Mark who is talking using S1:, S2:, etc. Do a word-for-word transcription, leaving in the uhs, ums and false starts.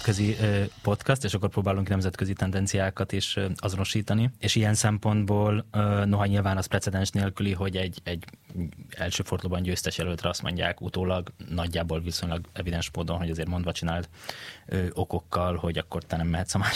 S1: nemzetközi podcast, és akkor próbálunk nemzetközi tendenciákat is azonosítani, és ilyen szempontból, noha nyilván az precedens nélküli, hogy egy, egy első fordulóban győztes jelöltre azt mondják utólag, nagyjából viszonylag evidens módon, hogy azért mondva csinált okokkal, hogy akkor te nem mehetsz a